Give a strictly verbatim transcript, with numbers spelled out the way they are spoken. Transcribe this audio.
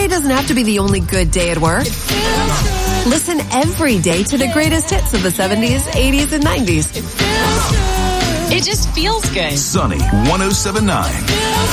Sunday doesn't have to be the only good day at work. Listen every day to the greatest hits of the seventies, eighties, and nineties. It just feels good. Sunny one oh seven point nine.